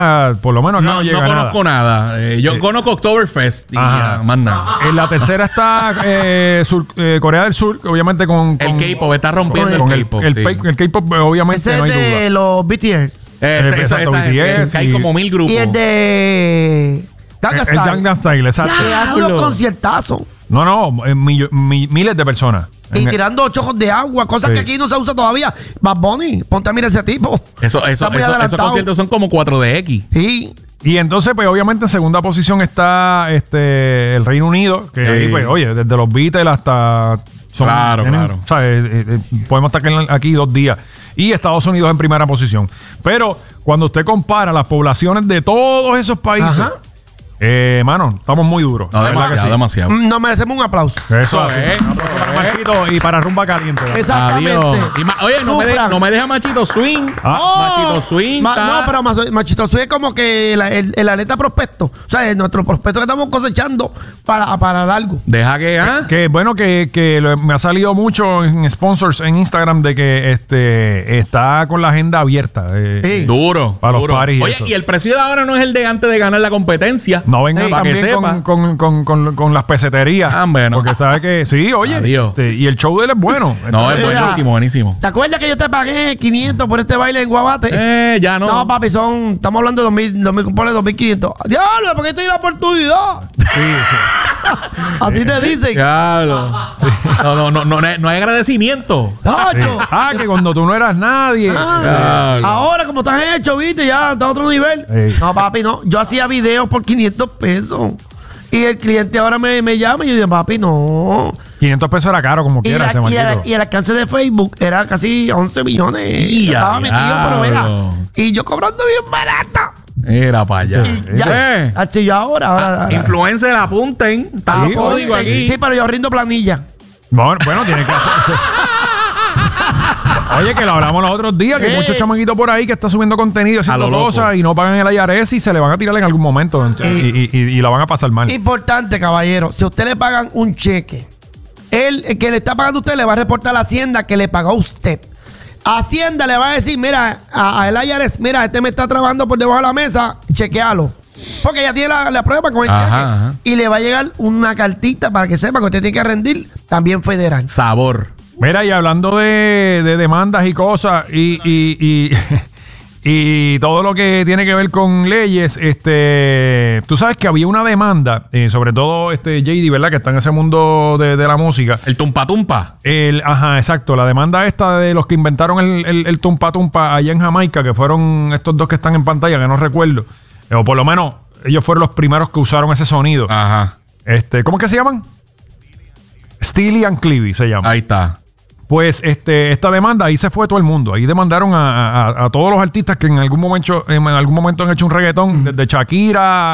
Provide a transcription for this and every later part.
por lo menos acá no llega no conozco nada. Yo conozco Oktoberfest y ya, más nada. En la tercera está Corea del Sur, obviamente con el K-pop está rompiendo con el K-pop. el K-pop, obviamente, ese no hay es de duda. los BTS. Exacto, BTS, hay como 1000 grupos. Y el de Gangnam El Gangnam Style, exacto. Que hace unos conciertazos. No, miles de personas. Y tirando chojos de agua, cosas que aquí no se usa todavía. Bad Bunny, ponte a mirar ese tipo. Esos conciertos son como 4DX. Sí. Y entonces, pues, obviamente, en segunda posición está el Reino Unido, que ahí, pues, oye, desde los Beatles hasta... Claro. Podemos estar aquí 2 días. Y Estados Unidos en primera posición. Pero cuando usted compara las poblaciones de todos esos países... Ajá. Mano, estamos muy duros. No, demasiado. Nos merecemos un aplauso. Eso es. Y para rumba caliente. Exactamente. Oye, no me deja Machito Swing. Machito Swing. No, pero Machito Swing es como que el atleta prospecto. O sea, nuestro prospecto que estamos cosechando para algo. Deja que... Que bueno, que me ha salido mucho en sponsors en Instagram de que está con la agenda abierta. Sí. Duro. Para los paris y Oye, eso. y el precio de ahora no es el de antes de ganar la competencia. No vengan para que también sepa. con las peseterías. Bueno. Porque sabe que... Sí, oye. Y el show de él es bueno. No, es buenísimo. ¿Te acuerdas que yo te pagué 500 por este baile en Guabate? Ya no. No, papi, estamos hablando de 2.500. ¡Diablo! ¿Por qué te di la oportunidad? Sí. Así te dicen. Claro. Sí. No hay agradecimiento. ¡Tacho! Que cuando tú no eras nadie. Claro. Ahora, como estás hecho, viste, ya está a otro nivel. Sí. No, papi, no. Yo hacía videos por 500 pesos. Y el cliente ahora me llama y yo digo, papi, no. 500 pesos era caro como quiera. Y el alcance de Facebook era casi 11 millones. Yo estaba metido, pero mira. Y yo cobrando bien barato. Era para allá. Ya. Así yo ahora. Influencer, apunten. Está el código aquí. Sí, pero yo rindo planilla. Bueno, tiene que hacer. Oye, que lo hablamos los otros días, que hay muchos chamaquitos por ahí que están subiendo contenido, haciendo cosas y no pagan el IRS y se le van a tirar en algún momento y la van a pasar mal. Importante, caballero, si a usted le pagan un cheque, el que le está pagando a usted le va a reportar a la Hacienda que le pagó a usted. Hacienda le va a decir, mira, a el IRS, mira, este me está trabajando por debajo de la mesa, chequealo. Porque ya tiene la prueba con el cheque. Y le va a llegar una cartita para que sepa que usted tiene que rendir, también federal. Sabor. Mira, y hablando de demandas y cosas y todo lo que tiene que ver con leyes, tú sabes que había una demanda, sobre todo JD, ¿verdad? Que está en ese mundo de la música. El tumpa tumpa. Ajá, exacto. La demanda esta de los que inventaron el tumpa tumpa allá en Jamaica, que fueron estos dos que están en pantalla, que no recuerdo. O por lo menos ellos fueron los primeros que usaron ese sonido. Ajá. ¿Cómo es que se llaman? Steely and Clevie se llama. Ahí está. Pues esta demanda, ahí se fue todo el mundo. Ahí demandaron a todos los artistas que en algún momento han hecho un reggaetón, desde Shakira,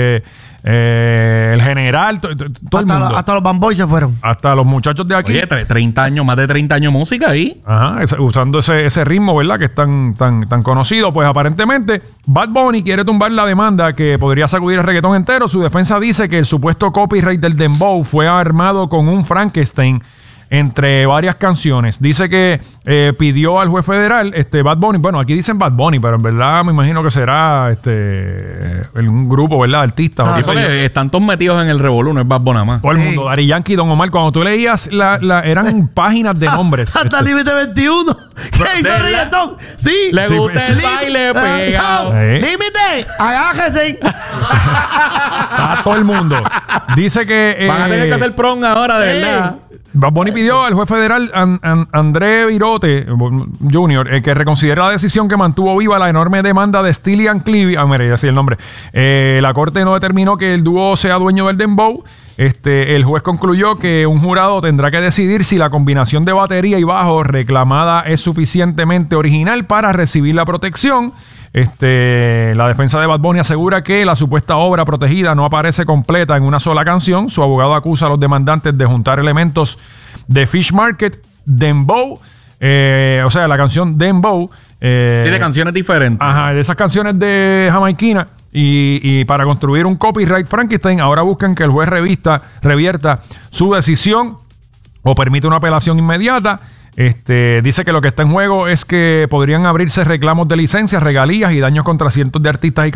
el general, todo el mundo. Hasta los Bamboy se fueron. Hasta los muchachos de aquí. Oye, 30 años, más de 30 años de música ahí. Ajá, usando ese ritmo, ¿verdad? Que es tan conocido. Pues aparentemente Bad Bunny quiere tumbar la demanda que podría sacudir el reggaetón entero. Su defensa dice que el supuesto copyright del dembow fue armado con un Frankenstein entre varias canciones. Dice que pidió al juez federal, Bad Bunny, bueno, aquí dicen Bad Bunny, pero en verdad me imagino que será un grupo, ¿verdad? Artistas. Porque están todos metidos en el revolú, no es Bad Bunny nada más. Todo el mundo, Daddy Yankee, Don Omar, cuando tú leías eran páginas de nombres. Hasta Límite 21. ¿Qué hizo reggaetón? Sí. Le gusta el baile pegado. Límite, agájese. Está todo el mundo. Dice que van a tener que hacer prom ahora, de verdad. Bad Bunny pidió al juez federal André Virote Jr. Que reconsidere la decisión que mantuvo viva la enorme demanda de Steely and Clevie. Mira, ya sé el nombre. La corte no determinó que el dúo sea dueño del dembow. El juez concluyó que un jurado tendrá que decidir si la combinación de batería y bajo reclamada es suficientemente original para recibir la protección. La defensa de Bad Bunny asegura que la supuesta obra protegida no aparece completa en una sola canción. Su abogado acusa a los demandantes de juntar elementos de Fish Market, Dembow, o sea, la canción Dembow. Tiene canciones diferentes. Ajá, de esas canciones de jamaiquina. Y para construir un copyright Frankenstein, ahora buscan que el juez revierta su decisión o permite una apelación inmediata. Dice que lo que está en juego es que podrían abrirse reclamos de licencias, regalías y daños contra cientos de artistas y